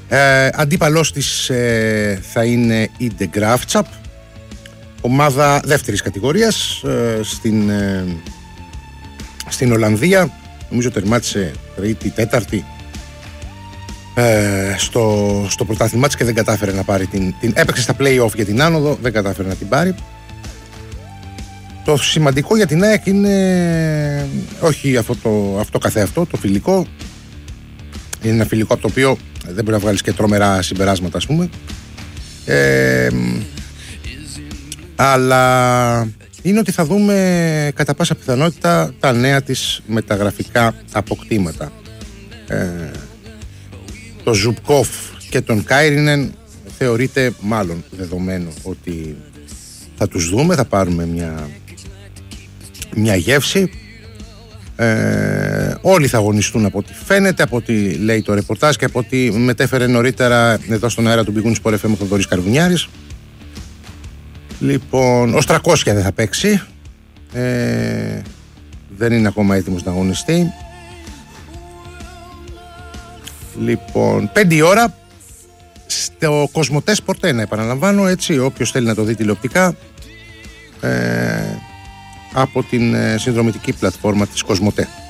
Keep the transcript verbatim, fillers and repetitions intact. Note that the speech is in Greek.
Ε, αντίπαλός της ε, θα είναι η De Graafschap, ομάδα δεύτερης κατηγορίας ε, στην, ε, στην Ολλανδία. Νομίζω τερμάτισε τρίτη, τέταρτη ε, στο, στο πρωτάθλημά της και δεν κατάφερε να πάρει την, την έπαιξε στα play-off για την άνοδο, δεν κατάφερε να την πάρει. Το σημαντικό για την ΑΕΚ είναι όχι αυτό, το, αυτό καθεαυτό, το φιλικό. Είναι ένα φιλικό από το οποίο δεν μπορεί να βγάλεις και τρομερά συμπεράσματα, ας πούμε. Ε, αλλά είναι ότι θα δούμε κατά πάσα πιθανότητα τα νέα της μεταγραφικά αποκτήματα. Ε, το Ζουμπκόφ και τον Κάιρινεν θεωρείται μάλλον δεδομένο ότι θα τους δούμε, θα πάρουμε μια, μια γεύση. Ε, όλοι θα αγωνιστούν από ό,τι φαίνεται, από ό,τι λέει το ρεπορτάζ και από ό,τι μετέφερε νωρίτερα εδώ στον αέρα του Big Win Sport εφ εμ ο Θοδωρής Καρβουνιάρης. Λοιπόν, ο Στρακόσια δεν θα παίξει, ε, δεν είναι ακόμα έτοιμος να αγωνιστεί. Λοιπόν, πέντε η ώρα στο Κοσμοτέ Sport ένα, επαναλαμβάνω, έτσι, όποιος θέλει να το δει τηλεοπτικά, ε, από την συνδρομητική πλατφόρμα της Κοσμοτέ.